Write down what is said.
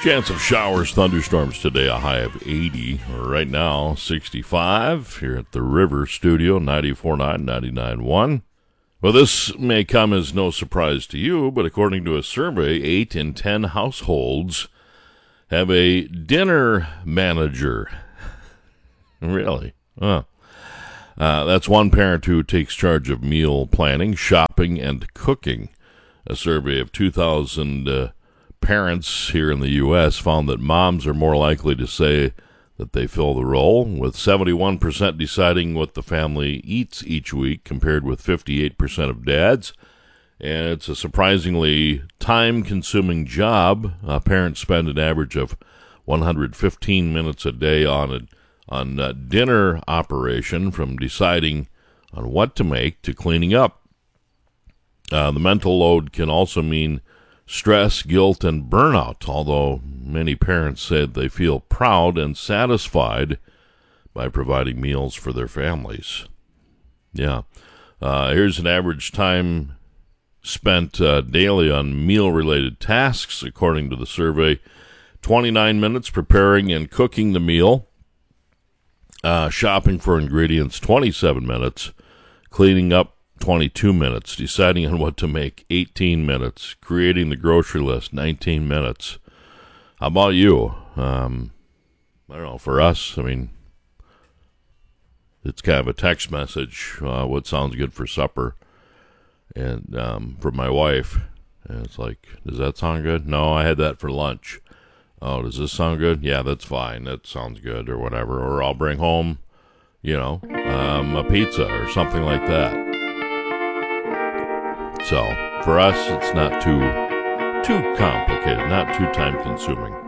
Chance of showers, thunderstorms today, a high of 80. Right now, 65 here at the River Studio, 94.9, 99.1. Well, this may come as no surprise to you, but according to a survey, 8 in 10 households have a dinner manager. Really? Huh. That's one parent who takes charge of meal planning, shopping, and cooking. A survey of 2,000 parents here in the U.S. found that moms are more likely to say that they fill the role, with 71% deciding what the family eats each week compared with 58% of dads. And it's a surprisingly time-consuming job. Parents spend an average of 115 minutes a day on dinner operation, from deciding on what to make to cleaning up. The mental load can also mean stress, guilt, and burnout, although many parents said they feel proud and satisfied by providing meals for their families. Yeah. Here's an average time spent daily on meal-related tasks, according to the survey. 29 minutes preparing and cooking the meal. Shopping for ingredients, 27 minutes. Cleaning up, 22 minutes. Deciding on what to make, 18 minutes. Creating the grocery list, 19 minutes. How about you? I don't know, for us, I mean, it's kind of a text message, what sounds good for supper, and for my wife, and it's like, does that sound good? No, I had that for lunch. Oh, does this sound good? Yeah, that's fine, that sounds good, or whatever. Or I'll bring home, a pizza or something like that. So, for us, it's not too complicated, not too time-consuming.